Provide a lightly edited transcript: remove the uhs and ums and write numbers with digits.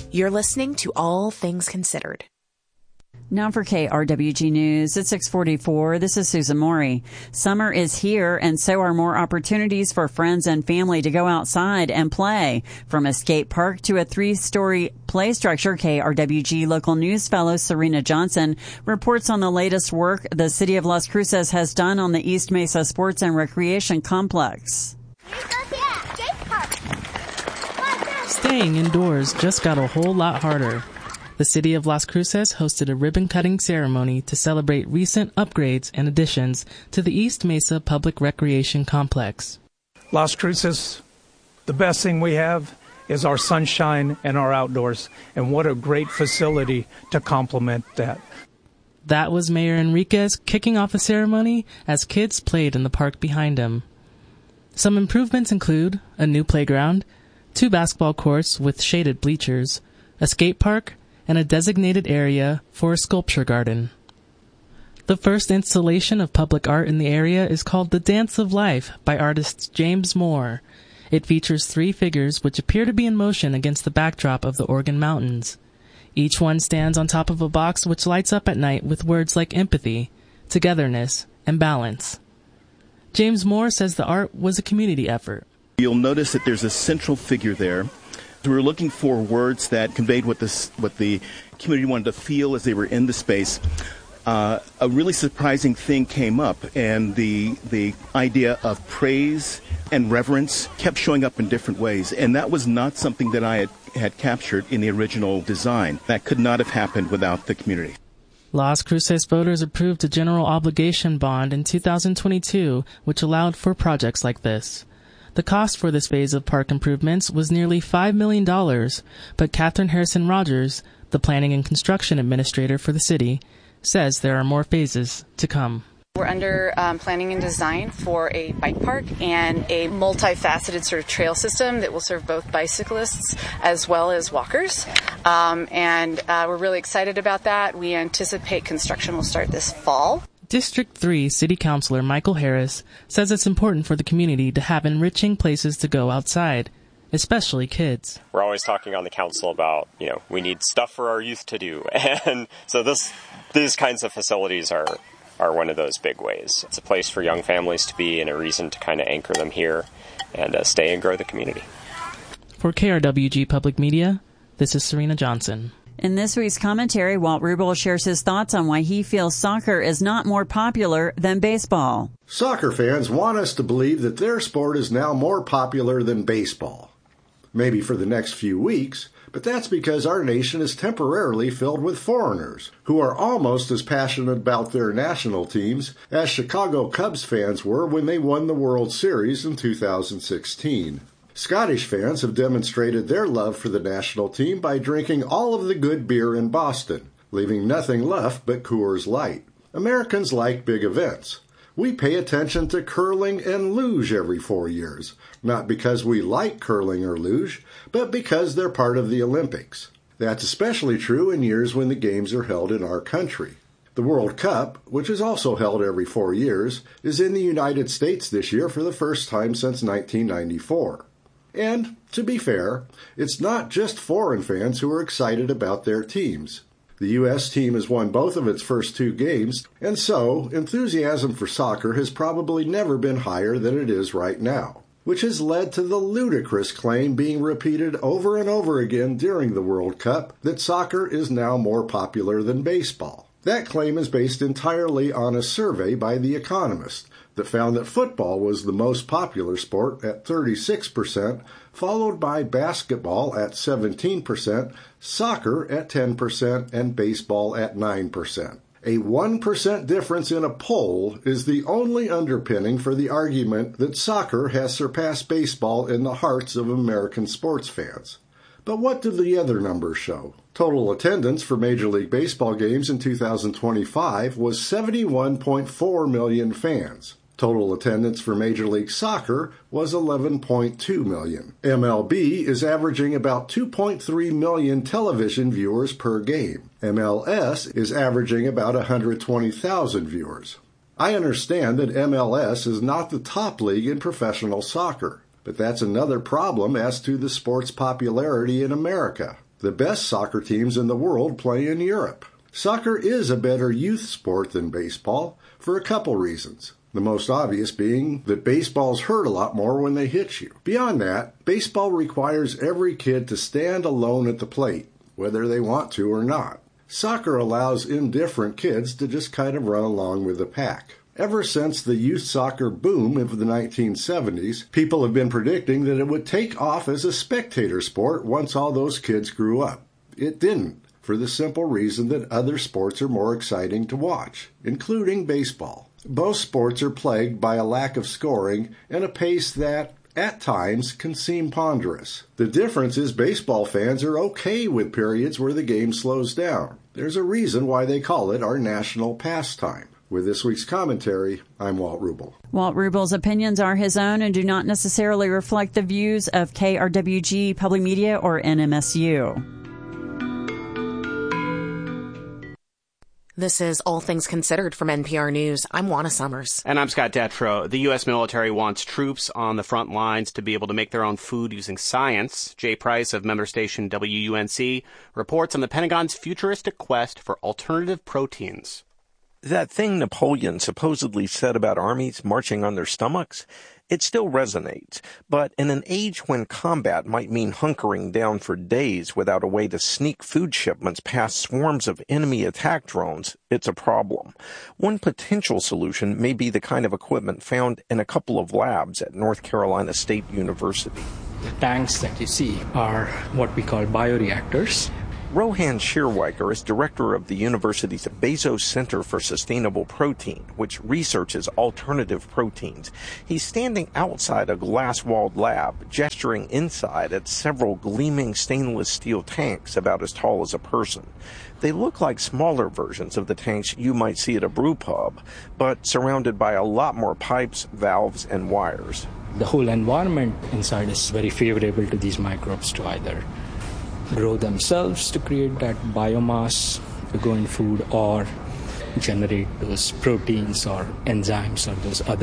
You're listening to All Things Considered. Now for KRWG News at 6:44. This is Susan Morey. Summer is here, and so are more opportunities for friends and family to go outside and play. From a skate park to a 3-story play structure, KRWG local news fellow Serena Johnson reports on the latest work the City of Las Cruces has done on the East Mesa Sports and Recreation Complex. Staying indoors just got a whole lot harder. The City of Las Cruces hosted a ribbon-cutting ceremony to celebrate recent upgrades and additions to the East Mesa Public Recreation Complex. Las Cruces, the best thing we have is our sunshine and our outdoors, and what a great facility to complement that. That was Mayor Enriquez kicking off the ceremony as kids played in the park behind him. Some improvements include a new playground, 2 basketball courts with shaded bleachers, a skate park, and a designated area for a sculpture garden. The first installation of public art in the area is called The Dance of Life by artist James Moore. It features 3 figures which appear to be in motion against the backdrop of the Organ Mountains. Each one stands on top of a box which lights up at night with words like empathy, togetherness, and balance. James Moore says the art was a community effort. You'll notice that there's a central figure there. We were looking for words that conveyed what the community wanted to feel as they were in the space. A really surprising thing came up, and the idea of praise and reverence kept showing up in different ways, and that was not something that I had captured in the original design. That could not have happened without the community. Las Cruces voters approved a general obligation bond in 2022, which allowed for projects like this. The cost for this phase of park improvements was nearly $5 million, but Catherine Harrison Rogers, the Planning and Construction Administrator for the city, says there are more phases to come. We're under planning and design for a bike park and a multifaceted sort of trail system that will serve both bicyclists as well as walkers. And we're really excited about that. We anticipate construction will start this fall. District 3 City Councilor Michael Harris says it's important for the community to have enriching places to go outside, especially kids. We're always talking on the council about, we need stuff for our youth to do. And so these kinds of facilities are one of those big ways. It's a place for young families to be and a reason to kind of anchor them here and stay and grow the community. For KRWG Public Media, this is Serena Johnson. In this week's commentary, Walt Rubel shares his thoughts on why he feels soccer is not more popular than baseball. Soccer fans want us to believe that their sport is now more popular than baseball. Maybe for the next few weeks, but that's because our nation is temporarily filled with foreigners who are almost as passionate about their national teams as Chicago Cubs fans were when they won the World Series in 2016. Scottish fans have demonstrated their love for the national team by drinking all of the good beer in Boston, leaving nothing left but Coors Light. Americans like big events. We pay attention to curling and luge every 4 years, not because we like curling or luge, but because they're part of the Olympics. That's especially true in years when the games are held in our country. The World Cup, which is also held every 4 years, is in the United States this year for the first time since 1994. And, to be fair, it's not just foreign fans who are excited about their teams. The U.S. team has won both of its first 2 games, and so enthusiasm for soccer has probably never been higher than it is right now, which has led to the ludicrous claim being repeated over and over again during the World Cup that soccer is now more popular than baseball. That claim is based entirely on a survey by The Economist that found that football was the most popular sport at 36%, followed by basketball at 17%, soccer at 10%, and baseball at 9%. A 1% difference in a poll is the only underpinning for the argument that soccer has surpassed baseball in the hearts of American sports fans. But what do the other numbers show? Total attendance for Major League Baseball games in 2025 was 71.4 million fans. Total attendance for Major League Soccer was 11.2 million. MLB is averaging about 2.3 million television viewers per game. MLS is averaging about 120,000 viewers. I understand that MLS is not the top league in professional soccer, but that's another problem as to the sport's popularity in America. The best soccer teams in the world play in Europe. Soccer is a better youth sport than baseball for a couple reasons. The most obvious being that baseballs hurt a lot more when they hit you. Beyond that, baseball requires every kid to stand alone at the plate, whether they want to or not. Soccer allows indifferent kids to just kind of run along with the pack. Ever since the youth soccer boom of the 1970s, people have been predicting that it would take off as a spectator sport once all those kids grew up. It didn't, for the simple reason that other sports are more exciting to watch, including baseball. Both sports are plagued by a lack of scoring and a pace that, at times, can seem ponderous. The difference is baseball fans are okay with periods where the game slows down. There's a reason why they call it our national pastime. With this week's commentary, I'm Walt Rubel. Walt Rubel's opinions are his own and do not necessarily reflect the views of KRWG Public Media or NMSU. This is All Things Considered from NPR News. I'm Juana Summers. And I'm Scott Detrow. The U.S. military wants troops on the front lines to be able to make their own food using science. Jay Price of member station WUNC reports on the Pentagon's futuristic quest for alternative proteins. That thing Napoleon supposedly said about armies marching on their stomachs, it still resonates. But in an age when combat might mean hunkering down for days without a way to sneak food shipments past swarms of enemy attack drones, it's a problem. One potential solution may be the kind of equipment found in a couple of labs at North Carolina State University. The tanks that you see are what we call bioreactors. Rohan Shearwiker is director of the university's Bezos Center for Sustainable Protein, which researches alternative proteins. He's standing outside a glass-walled lab, gesturing inside at several gleaming stainless steel tanks about as tall as a person. They look like smaller versions of the tanks you might see at a brew pub, but surrounded by a lot more pipes, valves, and wires. The whole environment inside is very favorable to these microbes to either grow themselves to create that biomass to go in food or generate those proteins or enzymes or those other